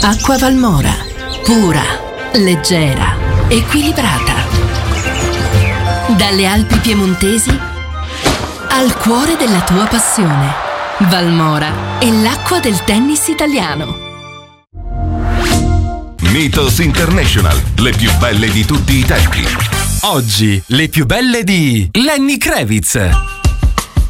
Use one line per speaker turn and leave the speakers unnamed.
Acqua Valmora. Pura, leggera, equilibrata. Dalle Alpi piemontesi al cuore della tua passione. Valmora è l'acqua del tennis italiano.
Mythos International, le più belle di tutti i tempi.
Oggi le più belle di Lenny Kravitz.